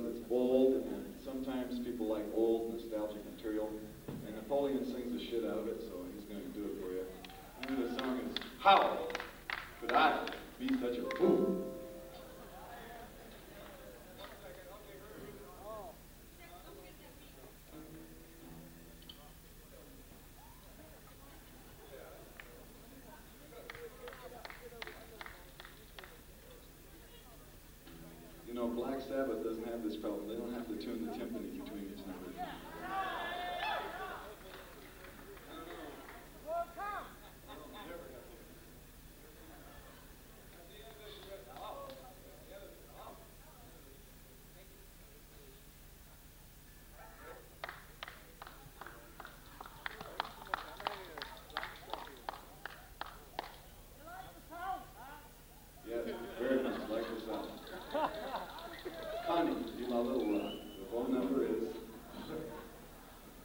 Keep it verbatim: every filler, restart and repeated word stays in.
because it's old, and sometimes people like old, nostalgic material. And Napoleon sings the shit out of it, so he's going to do it for you. And the song is, How Could I Be Such a Fool? You know, Black Sabbath doesn't have this problem. They don't have to tune the timpani between each number.